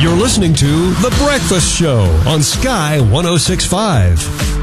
You're listening to The Breakfast Show on Sky 106.5.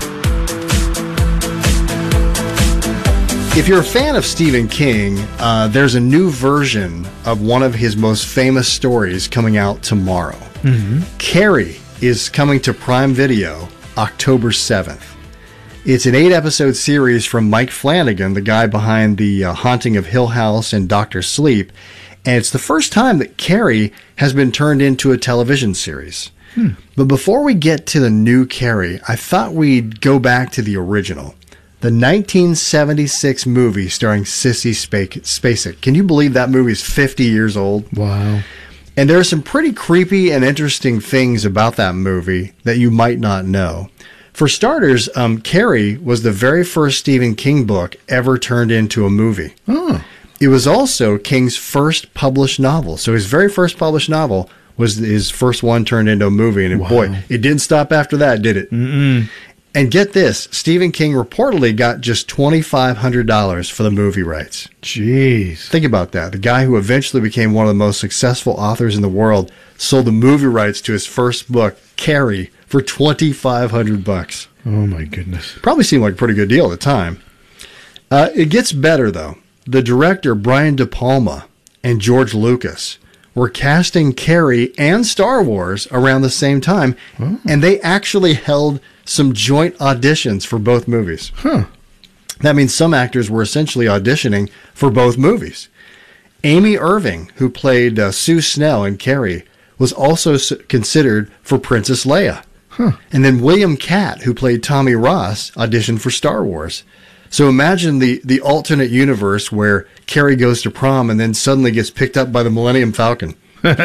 If you're a fan of Stephen King, there's a new version of one of his most famous stories coming out tomorrow. Carrie is coming to Prime Video October 7th. It's an 8-episode series from Mike Flanagan, the guy behind The Haunting of Hill House and Dr. Sleep, and it's the first time that Carrie has been turned into a television series. But before we get to the new Carrie, I thought we'd go back to the original. The 1976 movie starring Sissy Spacek. Can you believe that movie is 50 years old? Wow. And there are some pretty creepy and interesting things about that movie that you might not know. For starters, Carrie was the very first Stephen King book ever turned into a movie. Oh. It was also King's first published novel. So his very first published novel was his first one turned into a movie. And boy, it didn't stop after that, did it? Mm-mm. And get this, Stephen King reportedly got just $2,500 for the movie rights. Jeez. Think about that. The guy who eventually became one of the most successful authors in the world sold the movie rights to his first book, Carrie, for $2,500. Oh, my goodness. Probably seemed like a pretty good deal at the time. It gets better, though. The director, Brian De Palma, and George Lucas were casting Carrie and Star Wars around the same time, and they actually held some joint auditions for both movies. That means some actors were essentially auditioning for both movies. Amy Irving, who played Sue Snell in Carrie, was also considered for Princess Leia. And then William Catt, who played Tommy Ross, auditioned for Star Wars. So imagine the alternate universe where Carrie goes to prom and then suddenly gets picked up by the Millennium Falcon.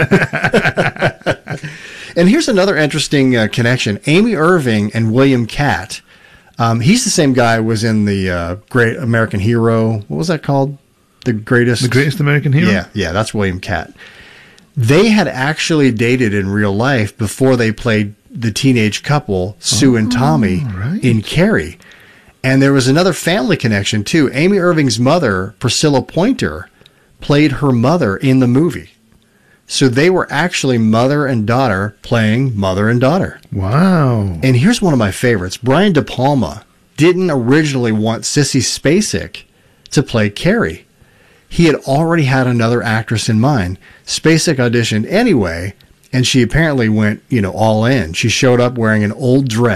And here's another interesting connection. Amy Irving and William Catt, he's the same guy who was in the Great American Hero. What was that called? The Greatest American Hero? Yeah, that's William Catt. They had actually dated in real life before they played the teenage couple, Sue and Tommy, in Carrie. And there was another family connection, too. Amy Irving's mother, Priscilla Pointer, played her mother in the movie. So they were actually mother and daughter playing mother and daughter. Wow. And here's one of my favorites. Brian De Palma didn't originally want Sissy Spacek to play Carrie. He had already had another actress in mind. Spacek auditioned anyway, and she apparently went, all in. She showed up wearing an old dress